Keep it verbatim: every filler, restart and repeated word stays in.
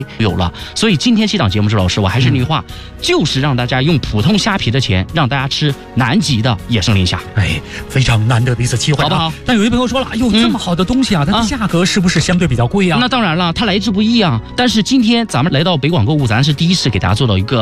有了。所以今天这档节目，周老师，我还是那句话，嗯、就是让大家用普通虾皮的钱，让大家吃南极的野生磷虾。 哎，非常难得的一次机会、啊， 好不好？ 但有一朋友说了，哎呦，这么好的东西啊，它的价格是不是相对比较贵啊？ 那当然了，它来之不易啊。但是今天咱们来到北广购物，咱是第一次给大家做到一个